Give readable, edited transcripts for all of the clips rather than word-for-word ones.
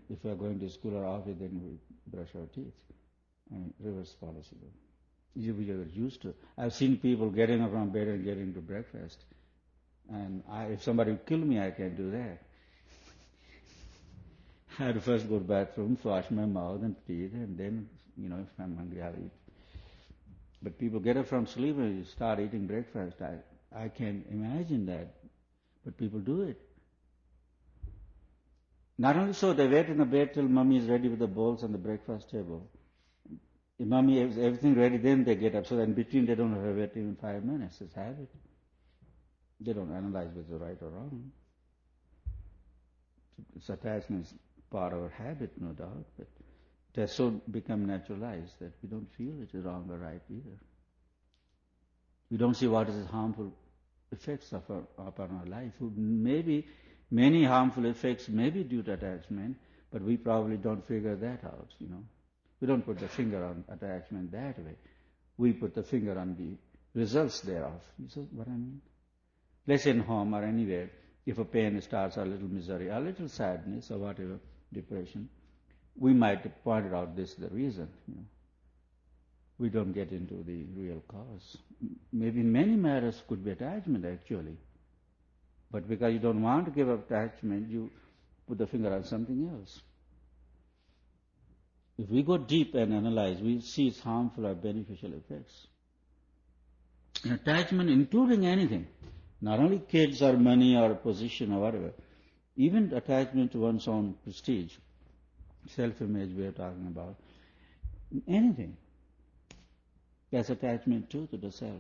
if we are going to school or office, then we brush our teeth. Reverse policy. We are used to. I've seen people getting up from bed and getting to breakfast. And if somebody would kill me, I can't do that. I have to first go to the bathroom, wash my mouth and teeth, and then, if I'm hungry, I'll eat. But people get up from sleep and start eating breakfast. I can't imagine that. But people do it. Not only so, they wait in the bed till mommy is ready with the bowls on the breakfast table. If mommy has everything ready, then they get up. So in between they don't have to wait even 5 minutes. It's habit. They don't analyze whether it's right or wrong. It's attachment is part of our habit, no doubt, but it has so become naturalized that we don't feel it is wrong or right either. We don't see what is the harmful effects upon our life. Maybe many harmful effects may be due to attachment, but we probably don't figure that out, We don't put the finger on attachment that way. We put the finger on the results thereof. You see what I mean? Let's say in home or anywhere, if a pain starts, a little misery, a little sadness or whatever, depression, we might point out this is the reason. We don't get into the real cause. Maybe in many matters could be attachment actually. But because you don't want to give up attachment, you put the finger on something else. If we go deep and analyze, we see its harmful or beneficial effects. Attachment, including anything, not only kids or money or position or whatever, even attachment to one's own prestige, self-image we are talking about, anything. There's attachment too to the self.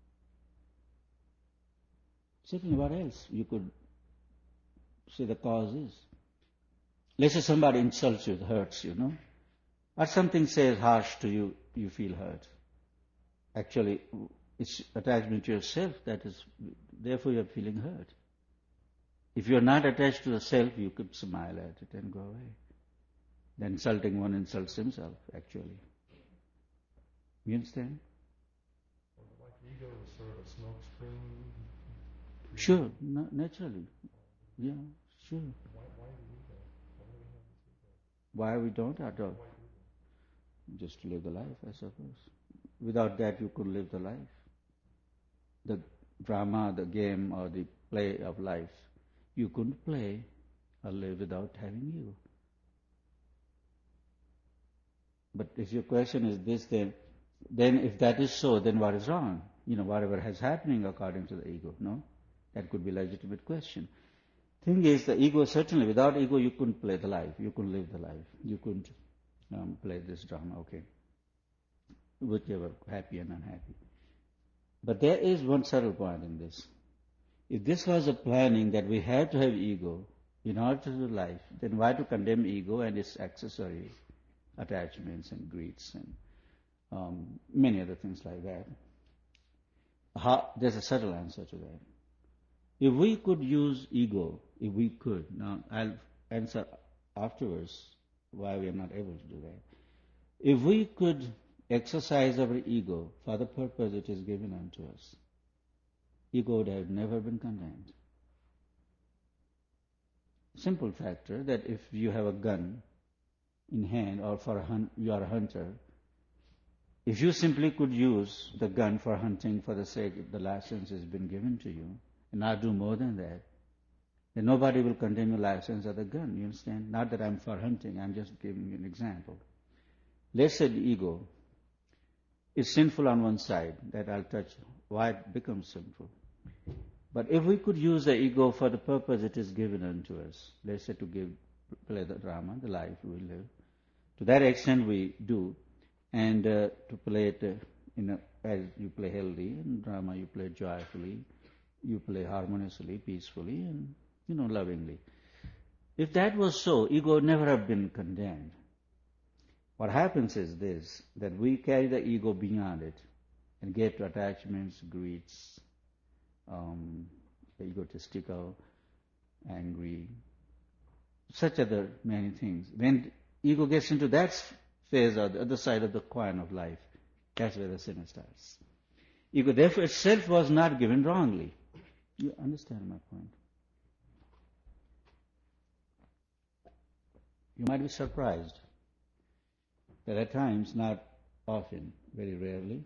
Certainly what else you could say the cause is. Let's say somebody insults you, hurts you, or something says harsh to you, you feel hurt. Actually, it's attachment to yourself that is, therefore you're feeling hurt. If you're not attached to the self, you could smile at it and go away. The insulting one insults himself, actually. You understand? Like ego is sort of a smoke screen. Sure, naturally. Yeah, sure. Why the ego? Why do we have this ego? Why we don't at all? Just to live the life, I suppose. Without that, you could live the life. The drama, the game, or the play of life, you couldn't play or live without having ego. But if your question is this, then if that is so, then what is wrong? Whatever is happening according to the ego, no? That could be a legitimate question. Thing is, the ego, certainly, without ego you couldn't play the life, you couldn't live the life, you couldn't play this drama, okay? Whichever, happy and unhappy. But there is one subtle point in this. If this was a planning that we have to have ego in order to do life, then why to condemn ego and its accessory attachments and greeds and many other things like that? There's a subtle answer to that. If we could use ego, now I'll answer afterwards why we are not able to do that. If we could exercise our ego for the purpose it is given unto us, ego would have never been condemned. Simple factor that if you have a gun in hand or you are a hunter, if you simply could use the gun for hunting for the sake the license has been given to you, and not do more than that, then nobody will condemn your license or the gun, you understand? Not that I'm for hunting, I'm just giving you an example. Let's say the ego is sinful on one side, that I'll touch why it becomes sinful. But if we could use the ego for the purpose it is given unto us, let's say to play the drama, the life we live, to that extent we do, and to play it as you play healthy, in drama you play joyfully, you play harmoniously, peacefully, and lovingly. If that was so, ego would never have been condemned. What happens is this, that we carry the ego beyond it and get to attachments, greeds, egotistical, angry, such other many things. When ego gets into that phase or the other side of the coin of life, that's where the sin starts. Ego, therefore, itself was not given wrongly. You understand my point? You might be surprised that at times, not often, very rarely,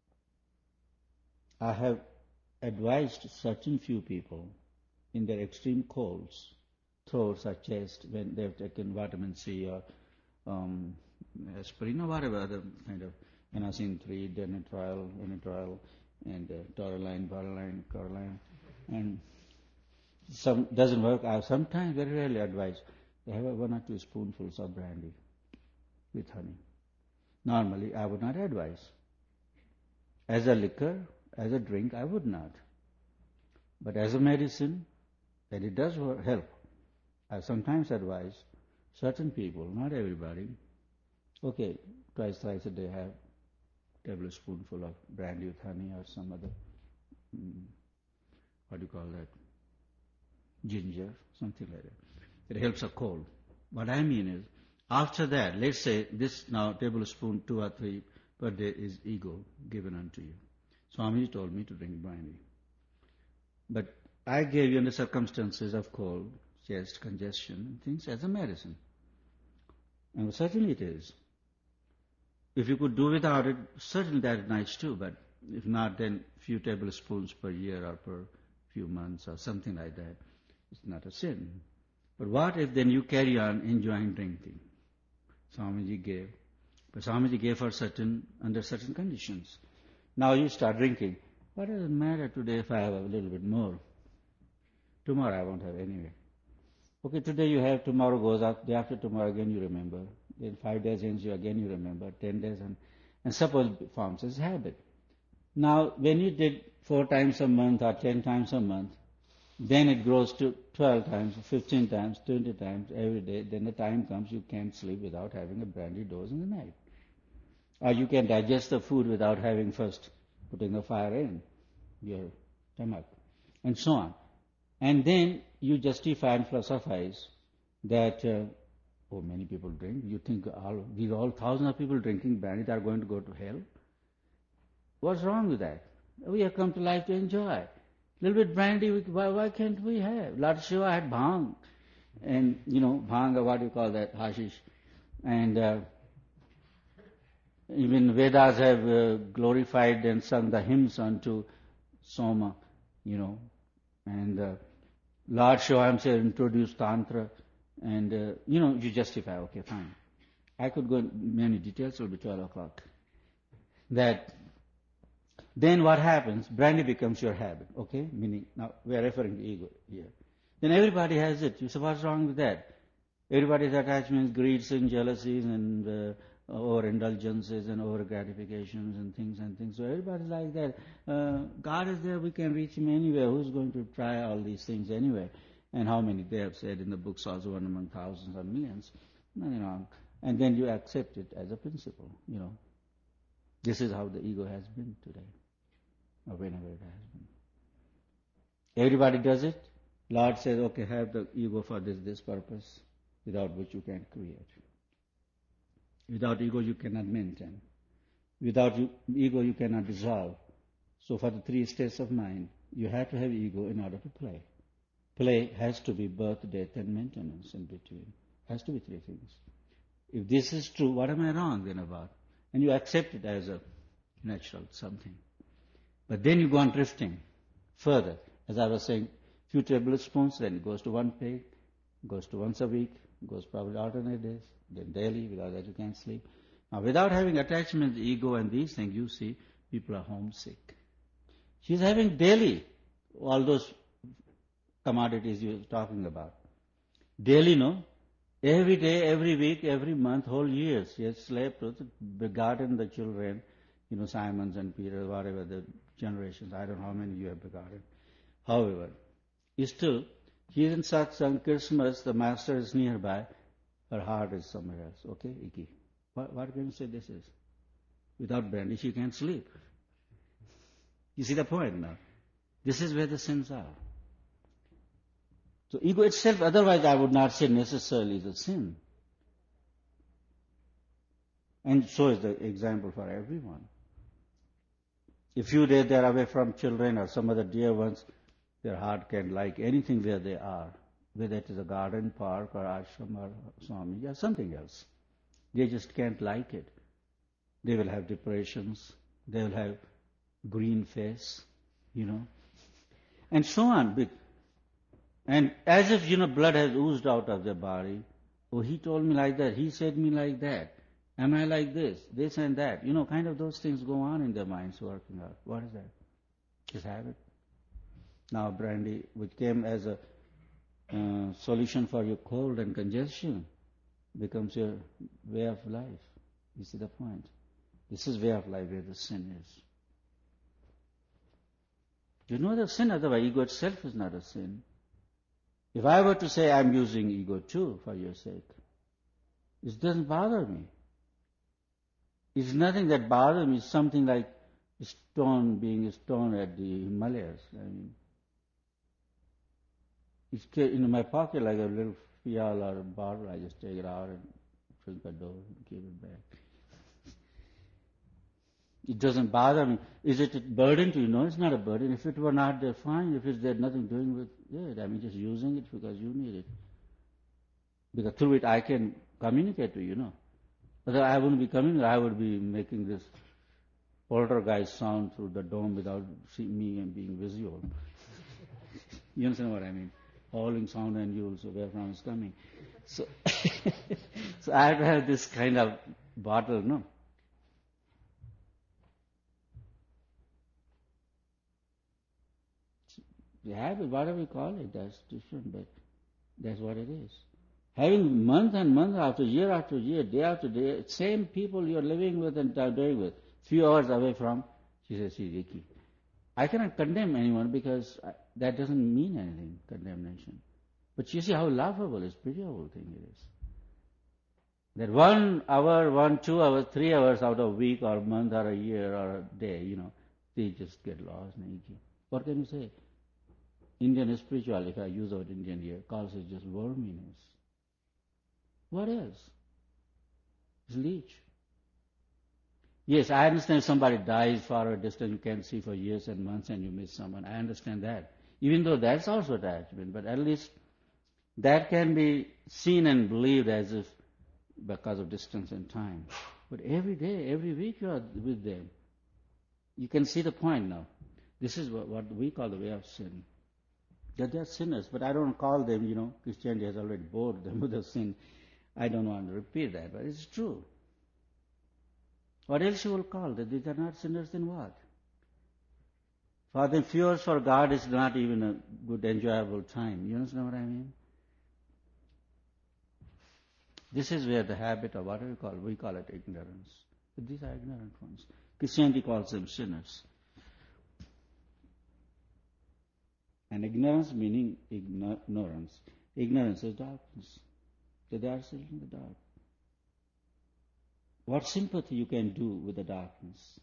I have advised certain few people in their extreme colds, throats or chest, when they've taken vitamin C or aspirin or whatever other kind of Anacin 3, Denitril, and Taurine, and some doesn't work. I sometimes, very rarely, advise they have 1 or 2 spoonfuls of brandy with honey. Normally, I would not advise. As a liquor, as a drink, I would not. But as a medicine, that it does help. I sometimes advise certain people, not everybody, okay, twice, thrice a day have a tablespoonful of brandy with honey or some other, what do you call that, ginger, something like that. It helps a cold. What I mean is, after that, let's say this now tablespoon 2 or 3 per day is ego given unto you. Swamiji told me to drink brandy. But I gave you in the circumstances of cold, chest, congestion, things as a medicine. And certainly it is. If you could do without it, certainly that is nice too, but if not, then few tablespoons per year or per few months or something like that. It's not a sin. But what if then you carry on enjoying drinking? Swamiji gave. But Swamiji gave for under certain conditions. Now you start drinking. What does it matter today if I have a little bit more? Tomorrow I won't have anyway. Okay, today you have, tomorrow goes up, day after tomorrow again you remember. Then 5 days hence you again you remember, 10 days and suppose it forms as habit. Now when you did 4 times a month or 10 times a month, then it grows to 12 times, 15 times, 20 times every day. Then the time comes you can't sleep without having a brandy dose in the night. Or you can digest the food without having first putting the fire in your stomach, and so on. And then you justify and philosophize that, many people drink. You think these all thousands of people drinking brandy, they are going to go to hell? What's wrong with that? We have come to life to enjoy. Little bit brandy, why can't we have? Lord Shiva had bhang, and bhang, what do you call that, hashish, and even Vedas have glorified and sung the hymns unto Soma, and Lord Shiva himself introduced Tantra, and you justify, okay, fine. I could go in many details, it will be 12 o'clock. That then what happens? Brandy becomes your habit, okay? Meaning, now we are referring to ego here. Then everybody has it. You say, what's wrong with that? Everybody's attachments, greeds and jealousies and overindulgences and over-gratifications and things. So everybody's like that. God is there, we can reach Him anywhere. Who's going to try all these things anyway? And how many they have said in the books also, one among thousands or millions. Nothing wrong. And then you accept it as a principle, This is how the ego has been today, or whenever it has been. Everybody does it. Lord says, okay, have the ego for this purpose, without which you can't create. Without ego you cannot maintain. Without ego you cannot dissolve. So for the 3 states of mind, you have to have ego in order to play. Play has to be birth, death and maintenance in between. Has to be 3 things. If this is true, what am I wrong then about? And you accept it as a natural something. But then you go on drifting further. As I was saying, few tablespoons, then it goes to 1 peg, goes to once a week, goes probably alternate days, then daily, without that you can't sleep. Now without having attachment, ego and these things, you see, people are homesick. She's having daily all those commodities you're talking about. Daily, no? Every day, every week, every month, whole years. She has slept with, begotten the children, Simons and Peter, whatever the generations. I don't know how many you have begotten. However, still, she is in satsang, Christmas, the master is nearby, her heart is somewhere else. Okay, Iki. What can you say this is? Without brandy, she can't sleep. You see the point now? This is where the sins are. So ego itself, otherwise I would not say necessarily is a sin. And so is the example for everyone. A few days they are away from children or some other dear ones, their heart can like anything where they are. whether it is a garden, park, or ashram, or Swami, or something else. They just can't like it. They will have depressions, they will have green face, and so on. And as if, blood has oozed out of their body. Oh, he told me like that, he said me like that. Am I like this and that? Kind of those things go on in their minds working out. What is that? Just habit. Now brandy, which came as a solution for your cold and congestion, becomes your way of life. You see the point? This is way of life where the sin is. You know the sin, otherwise ego itself is not a sin. If I were to say I'm using ego too for your sake, it doesn't bother me. It's nothing that bothers me. It's something like being a stone at the Himalayas. It's in my pocket like a little fial or a bottle. I just take it out and drink the dough and give it back. It doesn't bother me. Is it a burden to you? No, it's not a burden. If it were not there, fine. If it's there, nothing doing with it. Just using it because you need it. Because through it I can communicate to you, Otherwise I wouldn't be communicating. I would be making this poltergeist sound through the dome without seeing me and being visual. You understand what I mean? Howling sound and you also where from it's coming. So, so I have to have this kind of bottle, The habit, whatever we call it, that's different, but that's what it is. Having month and month after year, day after day, same people you're living with and doing with, few hours away from, she says, see, Ricky, I cannot condemn anyone because that doesn't mean anything, condemnation. But you see how laughable, it's pitiable thing it is. That 1 hour, 2 hours, 3 hours out of a week or a month or a year or a day, they just get lost in ego. What can you say? Indian spirituality, if I use the word Indian here, calls it just worminess. What else? It's leech. Yes, I understand somebody dies far a distance, you can't see for years and months and you miss someone. I understand that. Even though that's also attachment, but at least that can be seen and believed as if because of distance and time. But every day, every week you are with them. You can see the point now. This is what we call the way of sin. That they are sinners, but I don't call them, Christianity has already bored them with the sin. I don't want to repeat that, but it's true. What else you will call that? These are not sinners, then what? For them, few hours for God is not even a good, enjoyable time. You understand what I mean? This is where the habit of what we call it ignorance. But these are ignorant ones. Christianity calls them sinners. And ignorance meaning ignorance. Ignorance is darkness. So they are still in the dark. What sympathy you can do with the darkness?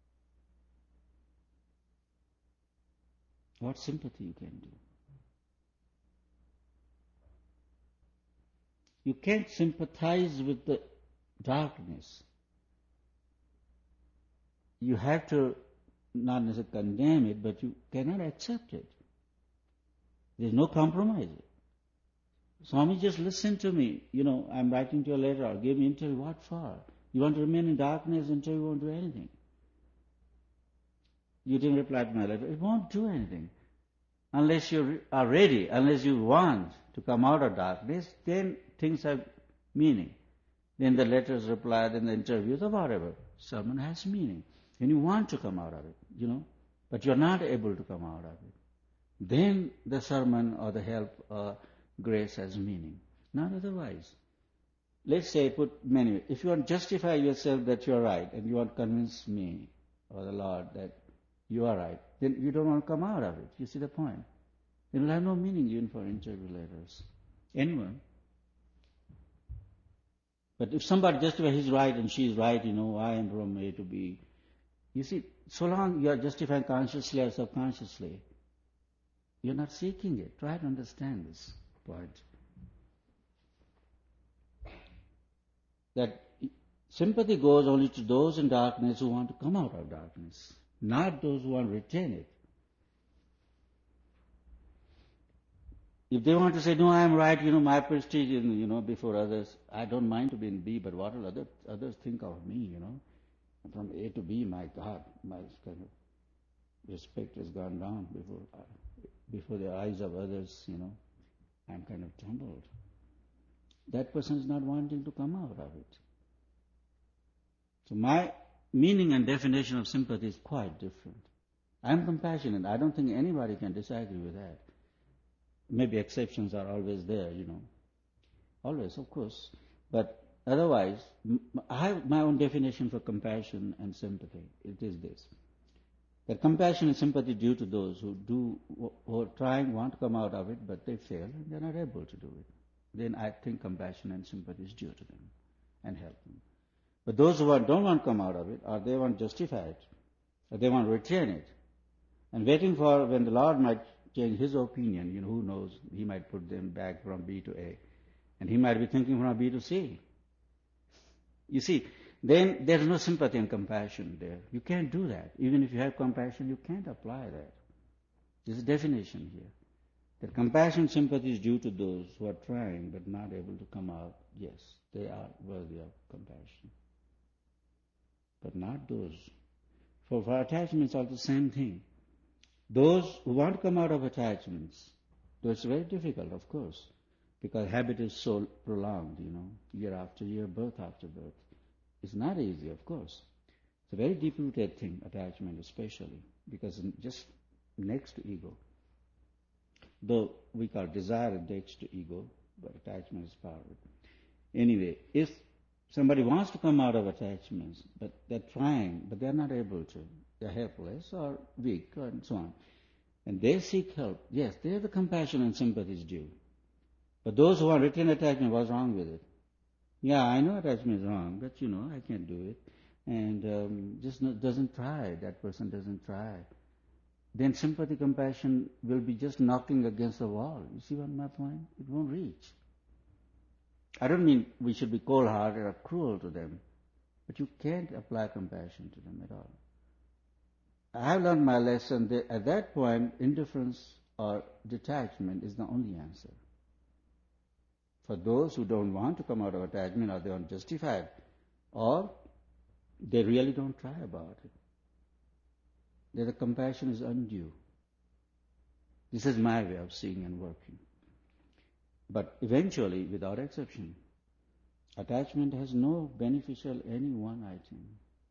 What sympathy you can do? You can't sympathize with the darkness. You have to not necessarily condemn it, but you cannot accept it. There's no compromise. Swami, just listen to me. I'm writing to you a letter or give me an interview. What for? You want to remain in darkness until you won't do anything. You didn't reply to my letter. It won't do anything. Unless you are ready, unless you want to come out of darkness, then things have meaning. Then the letters reply, then the interviews or whatever. Sermon has meaning. And you want to come out of it, but you're not able to come out of it. Then the sermon or the help or grace has meaning. Not otherwise. Let's say, if you want to justify yourself that you're right and you want to convince me or the Lord that you are right, then you don't want to come out of it. You see the point? It will have no meaning even for interview letters. Anyone. But if somebody justifies he's right and she's right, I am from A to B. You see, so long you are justifying consciously or subconsciously, you're not seeking it. Try to understand this point. That sympathy goes only to those in darkness who want to come out of darkness, not those who want to retain it. If they want to say, no, I am right, my prestige, before others, I don't mind to be in B, but what will others think of me, From A to B, my God, my kind of respect has gone down before the eyes of others, I'm kind of troubled. That person is not wanting to come out of it. So my meaning and definition of sympathy is quite different. I'm compassionate. I don't think anybody can disagree with that. Maybe exceptions are always there, Always, of course. But otherwise, I have my own definition for compassion and sympathy. It is this. That compassion and sympathy due to those who are trying, want to come out of it, but they fail and they're not able to do it. Then I think compassion and sympathy is due to them and help them. But those who don't want to come out of it, or they want to justify it, or they want to retain it, and waiting for when the Lord might change His opinion, who knows, He might put them back from B to A, and He might be thinking from B to C. You see, then there is no sympathy and compassion there. You can't do that. Even if you have compassion, you can't apply that. There's a definition here. That compassion, sympathy is due to those who are trying but not able to come out. Yes, they are worthy of compassion. But not those. For attachments are the same thing. Those who want to come out of attachments, though it's very difficult, of course, because habit is so prolonged, year after year, birth after birth. It's not easy, of course. It's a very deep-rooted thing, attachment especially, because just next to ego. Though we call desire next to ego, but attachment is part of it. Anyway, if somebody wants to come out of attachments, but they're trying, but they're not able to, they're helpless or weak and so on, and they seek help, yes, there the compassion and sympathy is due. But those who are retain attachment, what's wrong with it? Yeah, I know attachment is wrong, but I can't do it. And doesn't try, that person doesn't try. Then sympathy, compassion will be just knocking against the wall. You see what my point? It won't reach. I don't mean we should be cold-hearted or cruel to them, but you can't apply compassion to them at all. I have learned my lesson that at that point, indifference or detachment is the only answer. For those who don't want to come out of attachment, or they aren't justified, or they really don't try about it, that the compassion is undue. This is my way of seeing and working. But eventually, without exception, attachment has no beneficial any one item.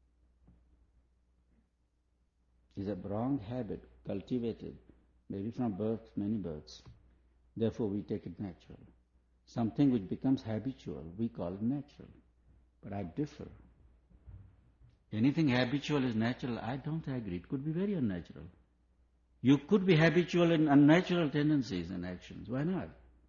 It's a wrong habit cultivated, maybe from birth, many births. Therefore, we take it natural. Something which becomes habitual, we call it natural. But I differ. Anything habitual is natural, I don't agree. It could be very unnatural. You could be habitual in unnatural tendencies and actions. Why not?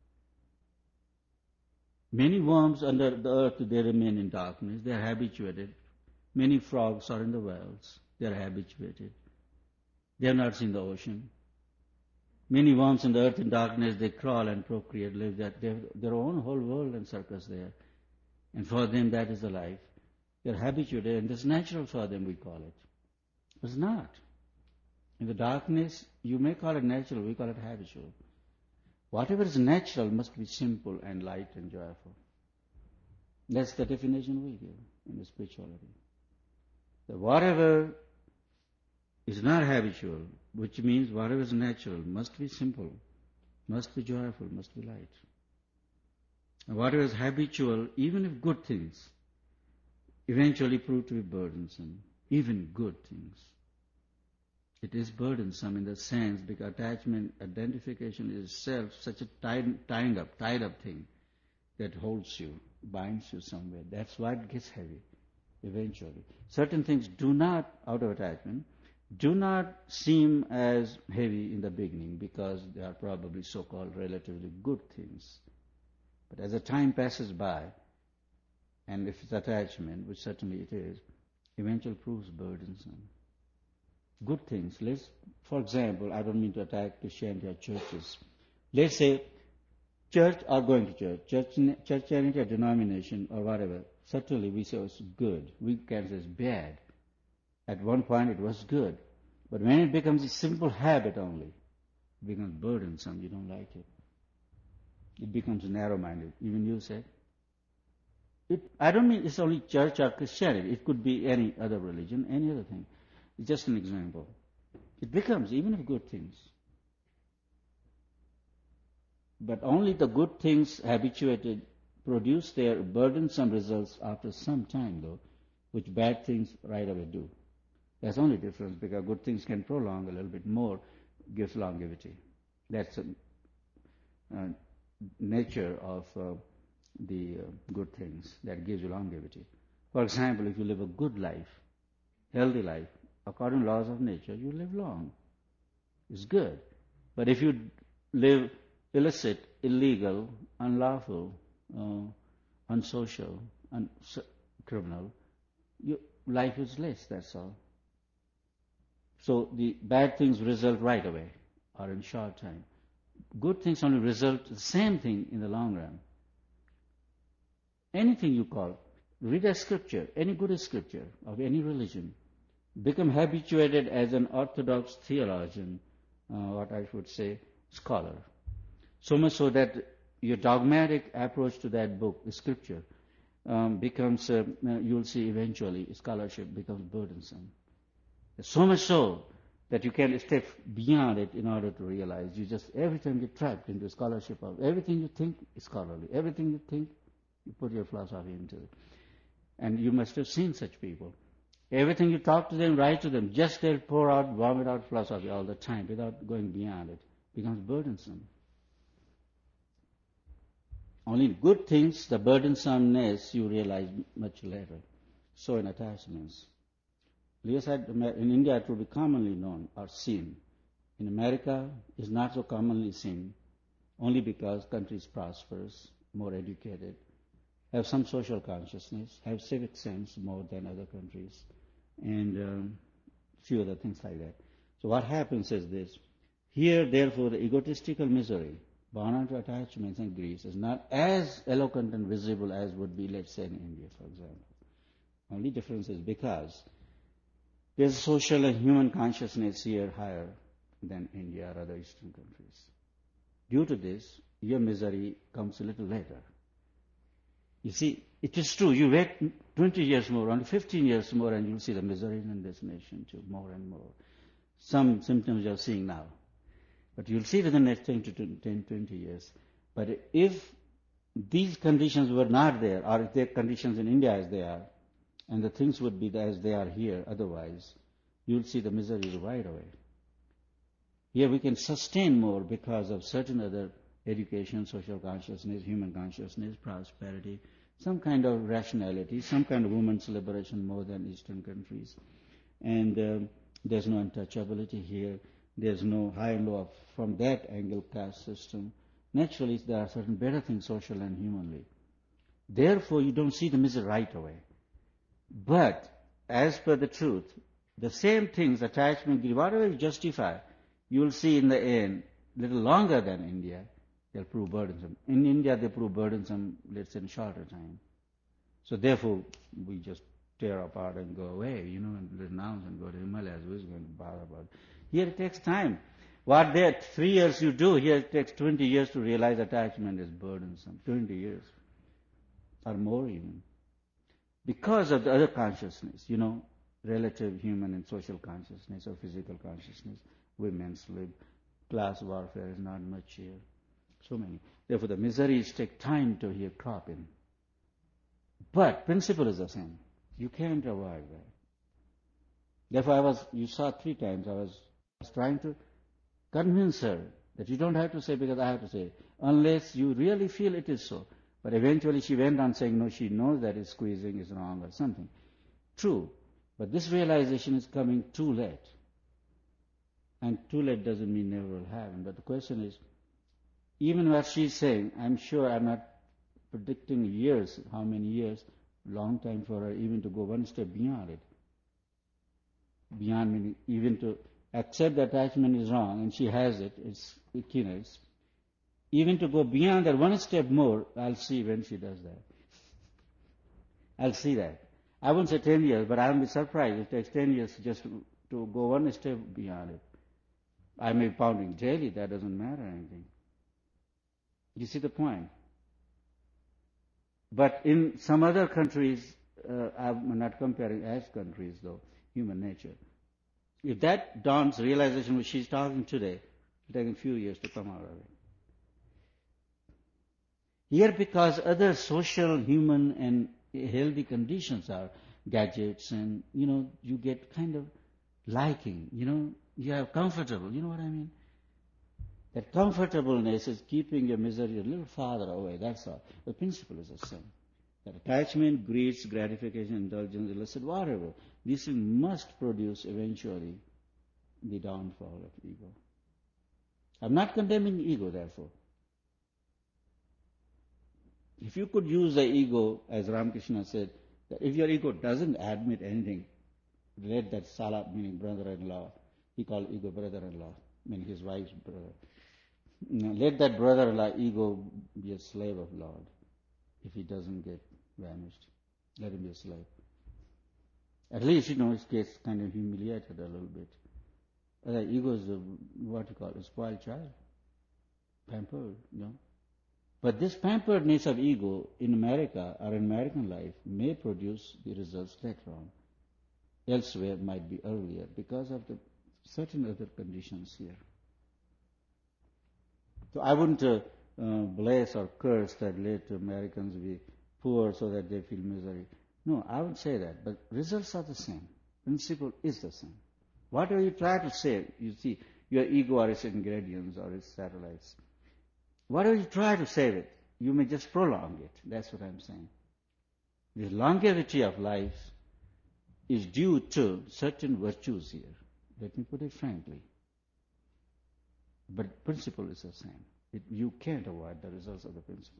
Many worms under the earth, they remain in darkness. They are habituated. Many frogs are in the wells. They are habituated. They have not seen the ocean. Many worms in the earth in darkness, they crawl and procreate, live that. They have their own whole world and circus there. And for them, that is the life. They are habituated, and it's natural for them, we call it. It's not. In the darkness, you may call it natural, we call it habitual. Whatever is natural must be simple and light and joyful. That's the definition we give in the spirituality. That whatever is not habitual, which means whatever is natural, must be simple, must be joyful, must be light. And whatever is habitual, even if good things, eventually prove to be burdensome, even good things. It is burdensome in the sense because attachment, identification is itself such a tied up thing that holds you, binds you somewhere. That's why it gets heavy eventually. Certain things do not, out of attachment, do not seem as heavy in the beginning because they are probably so-called relatively good things. But as the time passes by, and if it's attachment, which certainly it is, eventually proves burdensome. Good things. For example, I don't mean to attack Christianity or churches. Let's say church or going to church, Christianity or denomination or whatever, certainly we say it's good. We can say it's bad. At one point it was good. But when it becomes a simple habit only, it becomes burdensome, you don't like it. It becomes narrow-minded. Even you said. I don't mean it's only church or Christianity. It could be any other religion, any other thing. It's just an example. It becomes, even of good things. But only the good things habituated produce their burdensome results after some time, though, which bad things right away do. That's the only difference, because good things can prolong a little bit more, gives longevity. That's the nature of the good things that gives you longevity. For example, if you live a good life, healthy life, according to laws of nature, you live long. It's good. But if you live illicit, illegal, unlawful, unsocial, criminal, your life is less, that's all. So the bad things result right away or in short time. Good things only result the same thing in the long run. Anything you call, read a scripture, any good scripture of any religion, become habituated as an orthodox theologian, what I should say, scholar. So much so that your dogmatic approach to that book, the scripture, becomes, you'll see eventually, scholarship becomes burdensome. So much so that you can't step beyond it in order to realize. You just, every time get trapped into scholarship of everything you think is scholarly. Everything you think, you put your philosophy into it. And you must have seen such people. Everything you talk to them, write to them, just they'll pour out, vomit out philosophy all the time without going beyond it. It becomes burdensome. Only good things, the burdensomeness, you realize much later. So in attachments. Leo said in India it will be commonly known or seen. In America it's not so commonly seen, only because countries prosperous, more educated, have some social consciousness, have civic sense more than other countries, and few other things like that. So what happens is this. Here, therefore, the egotistical misery born out of attachments and griefs is not as eloquent and visible as would be, let's say, in India, for example. Only difference is because there's social and human consciousness here higher than India or other Eastern countries. Due to this, your misery comes a little later. You see, it is true, you wait 20 years more, only 15 years more, and you'll see the misery in this nation too, more and more. Some symptoms you're seeing now. But you'll see it in the next 10 to 20 years. But if these conditions were not there, or if the conditions in India as they are, and the things would be as they are here otherwise, you'll see the misery right away. Here we can sustain more because of certain other education, social consciousness, human consciousness, prosperity, some kind of rationality, some kind of women's liberation more than Eastern countries. And there's no untouchability here. There's no high and low from that angle caste system. Naturally, there are certain better things social and humanly. Therefore, you don't see the misery right away. But, as per the truth, the same things, attachment, whatever you justify, you will see in the end, little longer than India, they'll prove burdensome. In India, they prove burdensome, let's say, in shorter time. So therefore, we just tear apart and go away, and renounce and go to Himalayas. Who's going to bother about it? Here it takes time. What there 3 years you do, here it takes 20 years to realize attachment is burdensome. 20 years. Or more even. Because of the other consciousness, relative human and social consciousness or physical consciousness, women's lib, class warfare is not much here. So many. Therefore the miseries take time to here crop in. But principle is the same. You can't avoid that. Therefore you saw 3 times I was trying to convince her that you don't have to say because I have to say, unless you really feel it is so. But eventually she went on saying, no, she knows that squeezing is wrong or something. True. But this realization is coming too late. And too late doesn't mean never will happen. But the question is, even what she's saying, I'm sure I'm not predicting years, how many years, long time for her even to go one step beyond it. Beyond meaning even to accept the attachment is wrong, and she has it, it's keenest. Even to go beyond that one step more, I'll see when she does that. I'll see that. I won't say 10 years, but I'll be surprised. It takes 10 years just to go one step beyond it. I may be pounding daily, that doesn't matter anything. You see the point? But in some other countries, I'm not comparing as countries though, human nature. If that dawns realization which she's talking today, it'll take a few years to come out of it. Here because other social, human and healthy conditions are gadgets and, you get kind of liking, you are comfortable, you know what I mean? That comfortableness is keeping your misery a little farther away, that's all. The principle is the same. That attachment, greed, gratification, indulgence, illicit, whatever, these things must produce eventually the downfall of ego. I'm not condemning ego, therefore. If you could use the ego, as Ramakrishna said, that if your ego doesn't admit anything, let that Sala, meaning brother-in-law, he called ego brother-in-law, meaning his wife's brother. Let that brother-in-law ego be a slave of Lord. If he doesn't get vanished, let him be a slave. At least, he gets kind of humiliated a little bit. Ego is what you call a spoiled child, pampered, But this pamperedness of ego in America or in American life may produce the results later on. Elsewhere might be earlier because of the certain other conditions here. So I wouldn't bless or curse that let Americans be poor so that they feel misery. No, I would say that, but results are the same. Principle is the same. Whatever you try to say, you see, your ego or its ingredients or its satellites. Whatever you try to save it, you may just prolong it. That's what I'm saying. The longevity of life is due to certain virtues here. Let me put it frankly. But principle is the same. You can't avoid the results of the principle.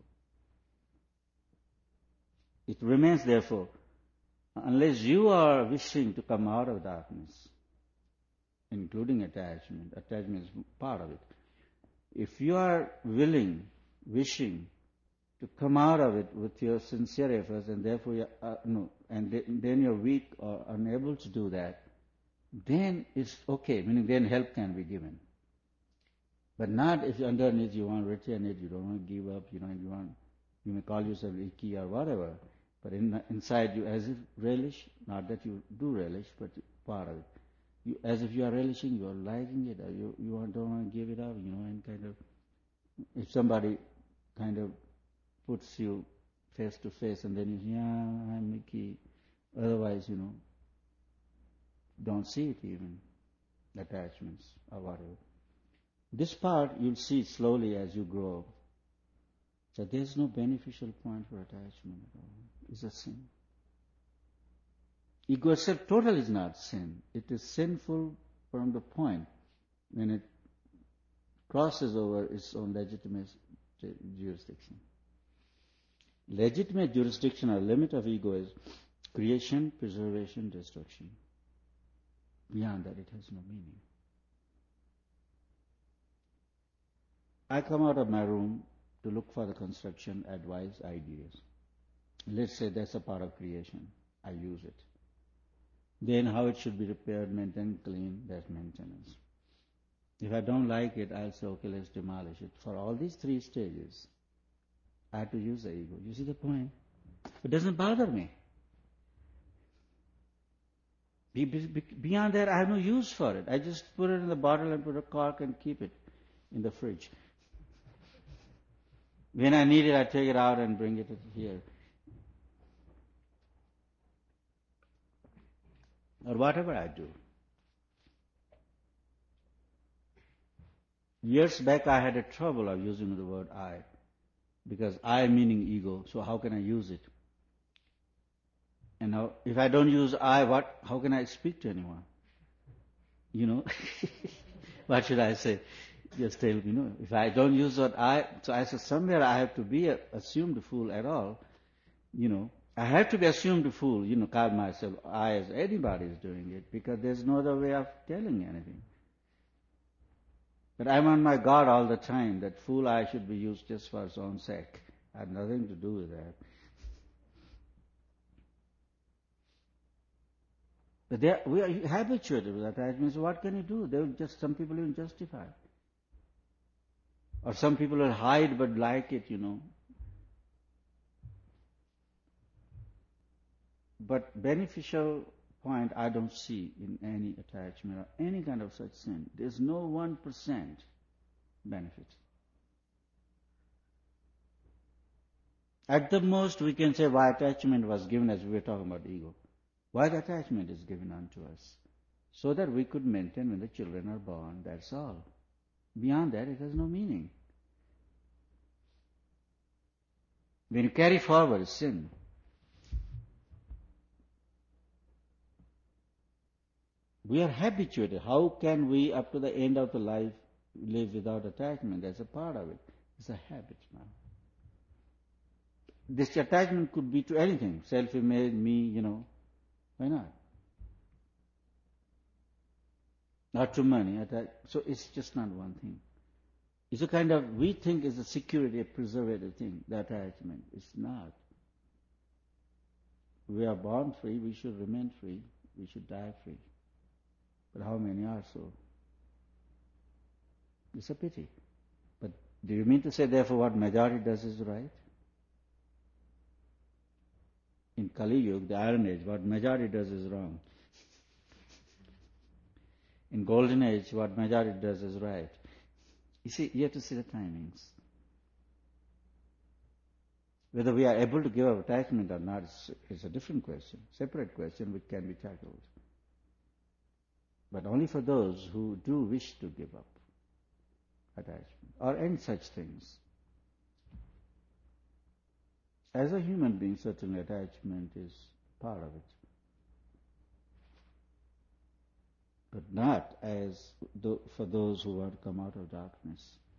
It remains, therefore, unless you are wishing to come out of darkness, including attachment is part of it. If you are wishing to come out of it with your sincere efforts, and therefore then you're weak or unable to do that, then it's okay. Meaning, then help can be given. But not if underneath you want to retain it, you don't want to give up, you may call yourself icky or whatever, but inside you as if relish, not that you do relish, but part of it. As if you are relishing, you are liking it, or you don't want to give it up, and kind of, if somebody kind of puts you face to face and then you say, yeah, I'm icky, otherwise, don't see it even, attachments or whatever. This part you'll see slowly as you grow. So there's no beneficial point for attachment at all. It's a sin. Ego itself total is not sin. It is sinful from the point when it crosses over its own legitimate jurisdiction. Legitimate jurisdiction or limit of ego is creation, preservation, destruction. Beyond that, it has no meaning. I come out of my room to look for the construction, advice, ideas. Let's say that's a part of creation. I use it. Then how it should be repaired, maintained, clean, that's maintenance. If I don't like it, I'll say, okay, let's demolish it. For all these three stages, I have to use the ego. You see the point? It doesn't bother me. Beyond that, I have no use for it. I just put it in the bottle and put a cork and keep it in the fridge. When I need it, I take it out and bring it here. Or whatever I do. Years back, I had a trouble of using the word I, because I meaning ego, so how can I use it? And now, if I don't use I, how can I speak to anyone? What should I say? Just tell me, if I don't use that I, so I said somewhere I have to be assumed fool at all, I have to be assumed fool, call myself I as anybody is doing it, because there's no other way of telling anything. But I'm on my guard all the time that fool I should be used just for its own sake. I have nothing to do with that. But we are habituated with attachments. So what can you do? Some people even justify. Or some people will hide but like it, But beneficial point I don't see in any attachment or any kind of such sin. There's no 1% benefit. At the most, we can say why attachment was given, as we were talking about ego. Why the attachment is given unto us? So that we could maintain when the children are born, that's all. Beyond that, it has no meaning. When you carry forward sin, we are habituated. How can we, up to the end of the life, live without attachment? That's a part of it. It's a habit now. This attachment could be to anything. Self-image, me, Why not? Not to money. So it's just not one thing. It's a kind of, we think it's a security, a preservative thing, the attachment. It's not. We are born free, we should remain free, we should die free. But how many are so? It's a pity. But do you mean to say, therefore, what majority does is right? In Kali Yuga, the Iron Age, what majority does is wrong. In Golden Age, what majority does is right. You see, you have to see the timings. Whether we are able to give up attachment or not is a different question, separate question which can be tackled. But only for those who do wish to give up attachment or any such things. As a human being, certainly attachment is part of it. But not as for those who want to come out of darkness.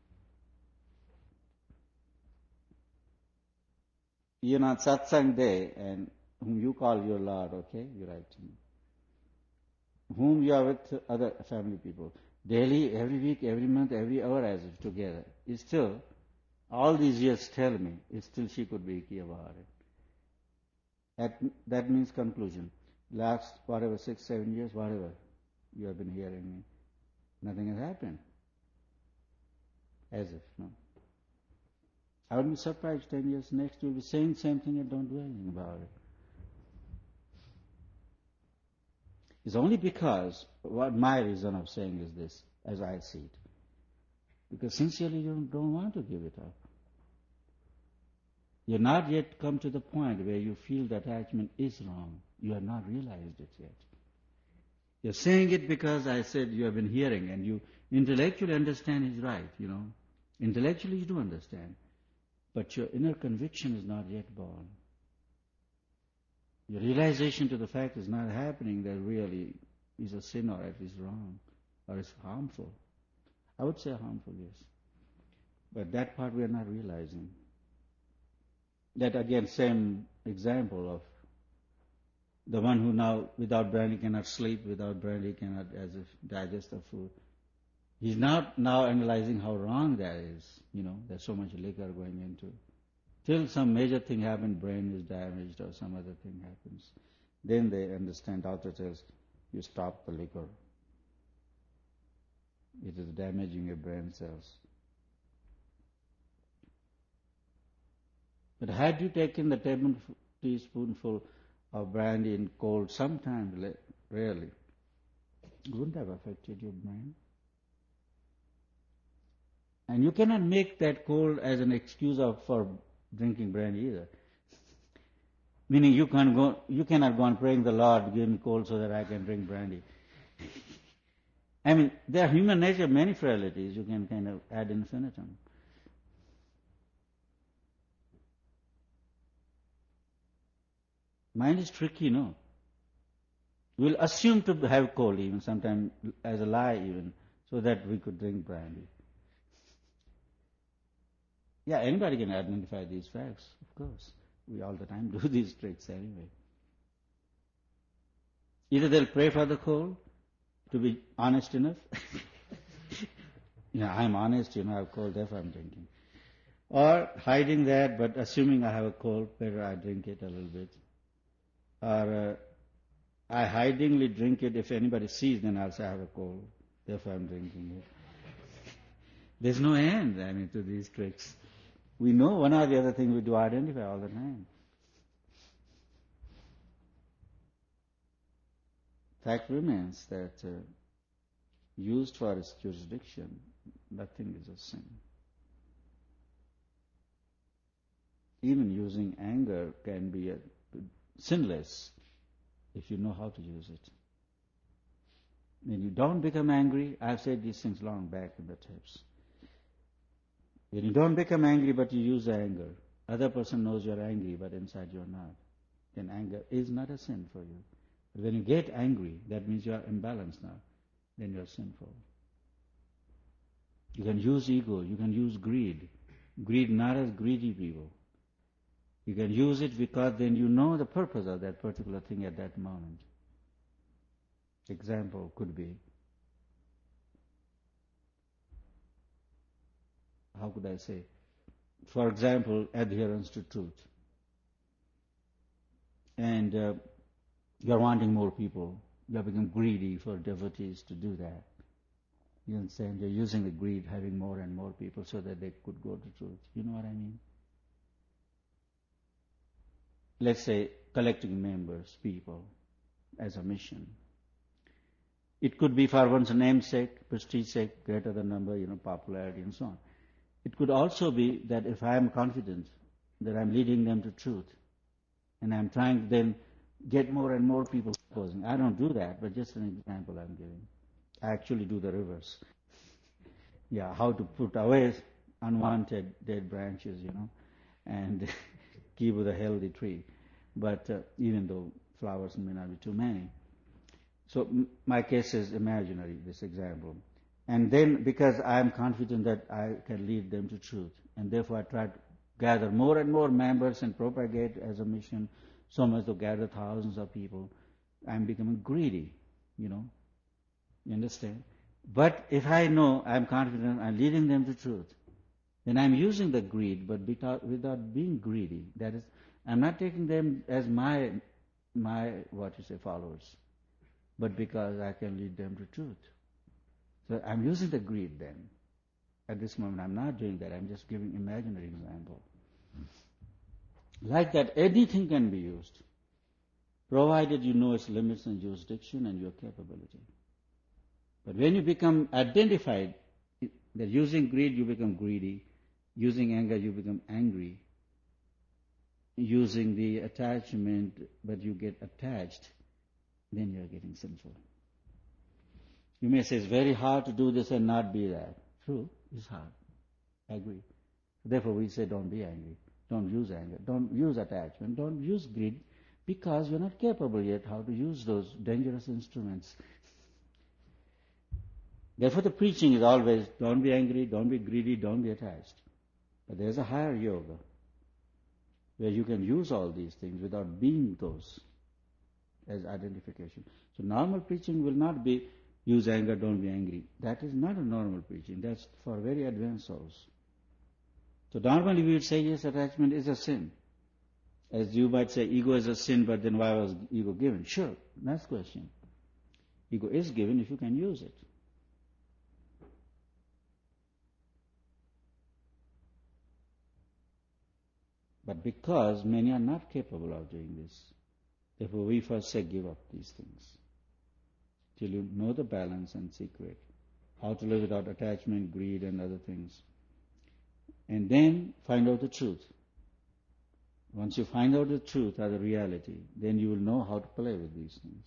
You're not satsang day, and whom you call your Lord, okay? You write to me. Whom you are with other family people. Daily, every week, every month, every hour as if together. It's still, all these years tell me, it's still she could be icky about it. That means conclusion. Last, 6, 7 years, whatever, you have been hearing me. Nothing has happened. As if, no. I would be surprised 10 years next you'll be saying the same thing and don't do anything about it. It's only because, what my reason of saying is this, as I see it. Because sincerely you don't want to give it up. You're not yet come to the point where you feel that attachment is wrong. You have not realized it yet. You're saying it because I said you have been hearing and you intellectually understand it's right, Intellectually you do understand. But your inner conviction is not yet born. Your realization to the fact is not happening that really is a sin or at least wrong or is harmful. I would say harmful, yes. But that part we are not realizing. That again, same example of the one who now without brandy cannot sleep, without brandy cannot as if digest the food. He's not now analyzing how wrong that is, there's so much liquor going into. Till some major thing happens, brain is damaged or some other thing happens. Then they understand, doctor says, you stop the liquor. It is damaging your brain cells. But had you taken the teaspoonful of brandy in cold sometime, rarely, it wouldn't have affected your brain. And you cannot make that cold as an excuse for drinking brandy either. Meaning you cannot go on praying the Lord, give me cold so that I can drink brandy. I mean, there are human nature, many frailties, you can kind of ad infinitum. Mind is tricky, no? We'll assume to have cold even, sometimes as a lie even, so that we could drink brandy. Yeah, anybody can identify these facts, of course. We all the time do these tricks anyway. Either they'll pray for the cold, to be honest enough. I'm honest, I have cold, therefore I'm drinking. Or hiding that, but assuming I have a cold, better I drink it a little bit. Or I hidingly drink it, if anybody sees, then I'll say I have a cold, therefore I'm drinking it. There's no end, to these tricks. We know one or the other thing we do identify all the time. Fact remains that used for its jurisdiction, nothing is a sin. Even using anger can be sinless if you know how to use it. When you don't become angry, I've said these things long back in the tapes. When you don't become angry but you use anger, other person knows you're angry but inside you're not, then anger is not a sin for you. But when you get angry, that means you are imbalanced now, then you're sinful. You can use ego, you can use greed. Greed not as greedy people. You can use it because then you know the purpose of that particular thing at that moment. Example could be, how could I say? For example, adherence to truth. And you're wanting more people. You have become greedy for devotees to do that. You understand? You're using the greed, having more and more people so that they could go to truth. You know what I mean? Let's say collecting members, people, as a mission. It could be for one's namesake, prestige sake, greater the number, popularity and so on. It could also be that if I am confident that I'm leading them to truth, and I'm trying to then get more and more people opposing. I don't do that, but just an example I'm giving. I actually do the reverse. Yeah, how to put away unwanted dead branches, and keep with a healthy tree. But even though flowers may not be too many. So my case is imaginary, this example. And then because I am confident that I can lead them to truth, and therefore I try to gather more and more members and propagate as a mission, so much to gather thousands of people, I'm becoming greedy, You understand? But if I know I'm confident I'm leading them to truth, then I'm using the greed, but without being greedy. That is, I'm not taking them as my followers, but because I can lead them to truth. So I'm using the greed then. At this moment I'm not doing that, I'm just giving imaginary example. Like that, anything can be used, provided you know its limits and jurisdiction and your capability. But when you become identified that using greed you become greedy, using anger you become angry, using the attachment but you get attached, then you are getting sinful. You may say it's very hard to do this and not be that. True, it's hard. I agree. Therefore we say don't be angry, don't use anger, don't use attachment, don't use greed, because you're not capable yet how to use those dangerous instruments. Therefore the preaching is always don't be angry, don't be greedy, don't be attached. But there's a higher yoga where you can use all these things without being those as identification. So normal preaching will not be use anger, don't be angry. That is not a normal preaching. That's for very advanced souls. So normally we would say, yes, attachment is a sin. As you might say, ego is a sin, but then why was ego given? Sure, next question. Ego is given if you can use it. But because many are not capable of doing this, therefore we first say give up these things. Till you know the balance and secret, how to live without attachment, greed and other things. And then find out the truth. Once you find out the truth or the reality, then you will know how to play with these things.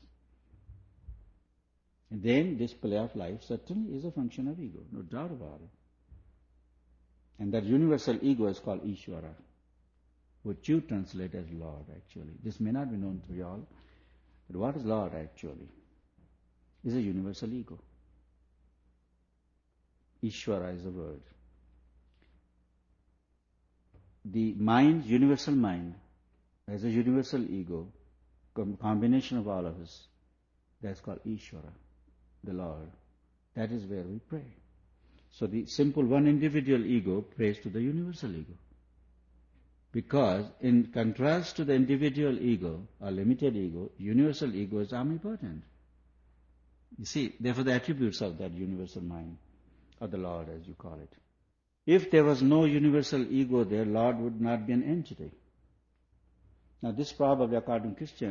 And then this play of life certainly is a function of ego, no doubt about it. And that universal ego is called Ishvara, which you translate as Lord actually. This may not be known to you all, but what is Lord actually? Is a universal ego. Ishvara is the word. The mind, universal mind, as a universal ego, combination of all of us, that's called Ishvara, the Lord. That is where we pray. So the simple one individual ego prays to the universal ego. Because in contrast to the individual ego or limited ego, universal ego is omnipotent. You see, therefore the attributes of that universal mind or the Lord as you call it. If there was no universal ego there, Lord would not be an entity. Now this probably, according to Christians,